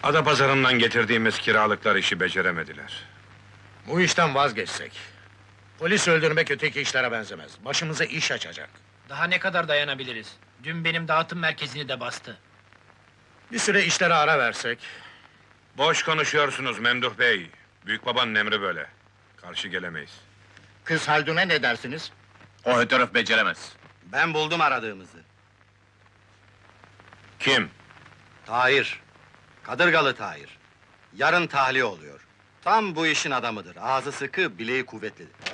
Adapazarı'ndan getirdiğimiz kiralıklar işi beceremediler. Bu işten vazgeçsek. Polis öldürmek öteki işlere benzemez. Başımıza iş açacak. Daha ne kadar dayanabiliriz? Dün benim dağıtım merkezini de bastı. Bir süre işlere ara versek. Boş konuşuyorsunuz Memduh Bey. Büyükbabanın emri böyle. Karşı gelemeyiz. Kız Haldun'a ne dersiniz? O herif beceremez. Ben buldum aradığımızı. Kim? Tahir. Kadırgalı Tahir. Yarın tahliye oluyor. Tam bu işin adamıdır. Ağzı sıkı, bileği kuvvetlidir.